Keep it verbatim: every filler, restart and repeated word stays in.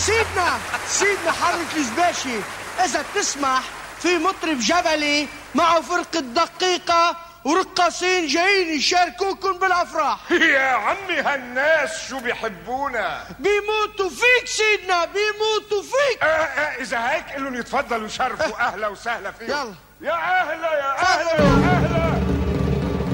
سيدنا سيدنا حرك الزباشي، إذا تسمح في مطرب جبلي معه فرقة دقيقة ورقاصين جايين يشاركوكم بالأفراح. يا عمي هالناس شو بيحبونا، بيموتوا فيك سيدنا، بيموتوا فيك. آه آه إذا هيك قلن يتفضلوا يشرفوا. أهلا وسهلا فيك. يلا يا أهلا يا أهلا يا أهلا.